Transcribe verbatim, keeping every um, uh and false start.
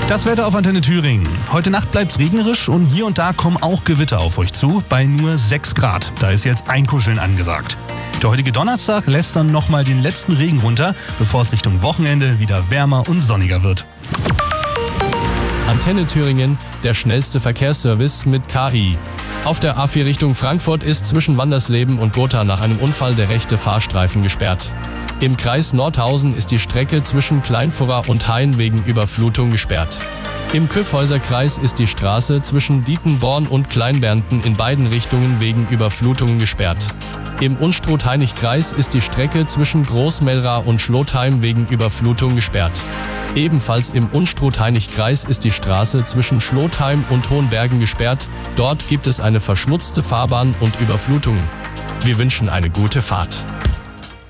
Das Wetter auf Antenne Thüringen. Heute Nacht bleibt's regnerisch und hier und da kommen auch Gewitter auf euch zu, bei nur sechs Grad. Da ist jetzt Einkuscheln angesagt. Der heutige Donnerstag lässt dann nochmal den letzten Regen runter, bevor es Richtung Wochenende wieder wärmer und sonniger wird. Antenne Thüringen, der schnellste Verkehrsservice mit K I. Auf der A vier Richtung Frankfurt ist zwischen Wandersleben und Gotha nach einem Unfall der rechte Fahrstreifen gesperrt. Im Kreis Nordhausen ist die Strecke zwischen Kleinfurra und Hain wegen Überflutung gesperrt. Im Kyffhäuser-Kreis ist die Straße zwischen Dietenborn und Kleinbernten in beiden Richtungen wegen Überflutungen gesperrt. Im Unstrut-Hainich-Kreis ist die Strecke zwischen Großmelra und Schlotheim wegen Überflutung gesperrt. Ebenfalls im Unstrut-Hainich-Kreis ist die Straße zwischen Schlotheim und Hohenbergen gesperrt. Dort gibt es eine verschmutzte Fahrbahn und Überflutungen. Wir wünschen eine gute Fahrt.